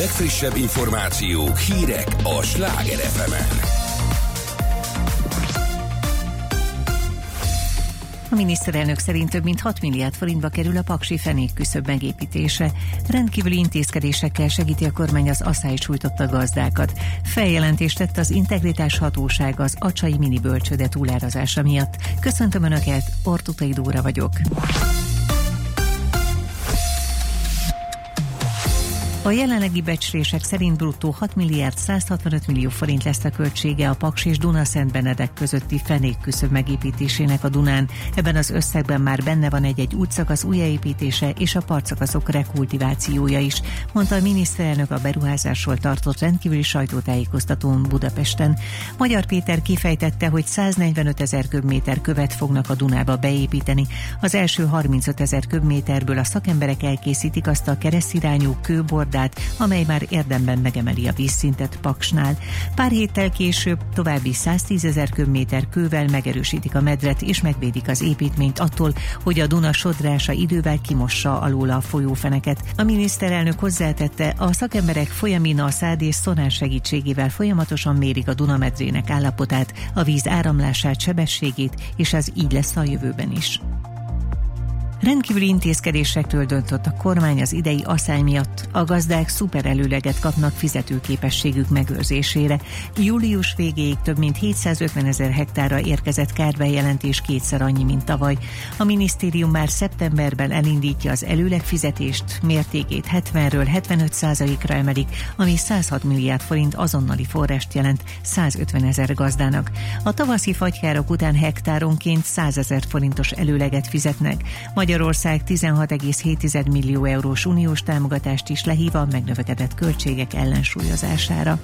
legfrissebb információk, hírek a Sláger FM-en. A miniszterelnök szerint több mint 6 milliárd forintba kerül a paksi fenékküszöb megépítése. Rendkívüli intézkedésekkel segíti a kormány az asszály sújtotta gazdákat. Feljelentést tett az Integritás Hatóság az acsai minibölcsőde túlárazása miatt. Köszöntöm Önöket, Ortutai Dóra vagyok. A jelenlegi becslések szerint bruttó 6 milliárd 165 millió forint lesz a költsége a Paks és Duna-Szentbenedek közötti fenékküszöb megépítésének a Dunán. Ebben az összegben már benne van egy útszakasz újjáépítése és a partszakaszok rekultivációja is, mondta a miniszterelnök a beruházásról tartott rendkívüli sajtótájékoztatón Budapesten. Magyar Péter kifejtette, hogy 145 000 köbméter követ fognak a Dunába beépíteni. Az első 35 000 köbméterből a szakemberek elkészítik azt a keresztirányú kőbordát, amely már érdemben megemeli a vízszintet Paksnál. Pár héttel később további 110 000 köbméter kővel megerősítik a medret és megvédik az építményt attól, hogy a Duna sodrása idővel kimossa alóla a folyófeneket. A miniszterelnök hozzátette, a szakemberek folyamina, szád és szonár segítségével folyamatosan mérik a Duna medrének állapotát, a víz áramlását, sebességét, és ez így lesz a jövőben is. Rendkívüli intézkedésekről döntött a kormány az idei asszály miatt. A gazdák szuperelőleget kapnak fizetőképességük megőrzésére. Július végéig több mint 750 000 hektárra érkezett kárbejelentés, kétszer annyi, mint tavaly. A minisztérium már szeptemberben elindítja az előlegfizetést, mértékét 70-ről 75%-ra emelik, ami 106 milliárd forint azonnali forrást jelent 150 000 gazdának. A tavaszi fagykárok után hektáronként 100 000 forintos előleget fizetnek. Magyarország 16,7 millió eurós uniós támogatást is lehív a megnövekedett költségek ellensúlyozására.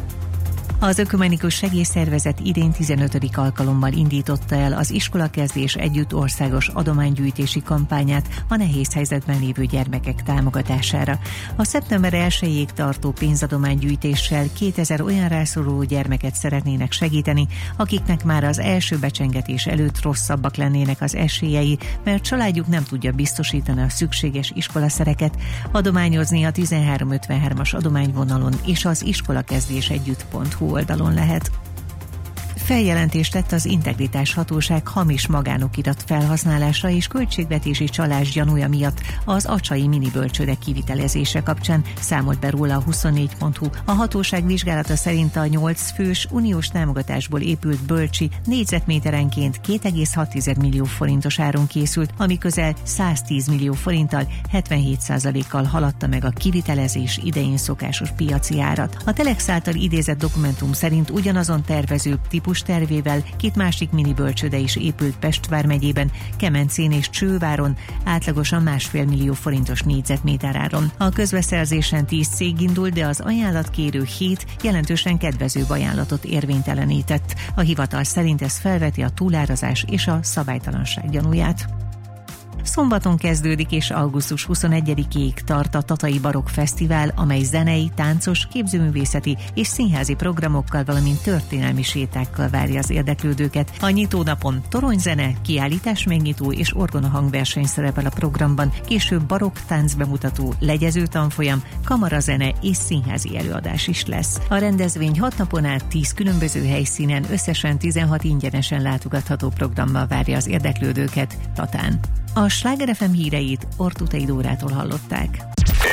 Az Ökumenikus Segélyszervezet idén 15. alkalommal indította el az iskolakezdés együtt országos adománygyűjtési kampányát a nehéz helyzetben lévő gyermekek támogatására. A szeptember 1-ig tartó pénzadománygyűjtéssel 2000 olyan rászoruló gyermeket szeretnének segíteni, akiknek már az első becsengetés előtt rosszabbak lennének az esélyei, mert családjuk nem tudja biztosítani a szükséges iskolaszereket. Adományozni a 1353-as adományvonalon és az iskolakezdésegyütt.hu oldalon lehet. Feljelentést tett az Integritás Hatóság hamis magánokirat felhasználása és költségvetési csalás gyanúja miatt az acsai minibölcsőde kivitelezése kapcsán, számolt be róla a 24.hu. A hatóság vizsgálata szerint a 8 fős uniós támogatásból épült bölcsi négyzetméterenként 2,6 millió forintos áron készült, ami közel 110 millió forinttal, 77%-kal haladta meg a kivitelezés idején szokásos piaci árat. A Telex által idézett dokumentum szerint ugyanazon tervező típus tervével 2 másik minibölcsőde is épült Pest vármegyében, Kemencén és Csőváron, átlagosan 1,5 millió forintos négyzetméter áron. A közbeszerzésen 10 cég indult, de az ajánlatkérő 7 jelentősen kedvezőbb ajánlatot érvénytelenített. A hivatal szerint ez felveti a túlárazás és a szabálytalanság gyanúját. Szombaton kezdődik és augusztus 21-ig tart a Tatai Barokk Fesztivál, amely zenei, táncos, képzőművészeti és színházi programokkal, valamint történelmi sétákkal várja az érdeklődőket. A nyitónapon toronyzene, kiállítás megnyitó és orgonahangverseny szerepel a programban, később barokk táncbemutató, legyező tanfolyam, kamarazene és színházi előadás is lesz. A rendezvény 6 napon át 10 különböző helyszínen összesen 16 ingyenesen látogatható programmal várja az érdeklődőket Tatán. A Sláger FM híreit Ortutai Dórától hallották.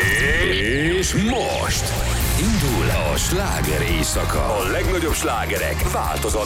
És most indul a sláger éjszaka. A legnagyobb slágerek változatlan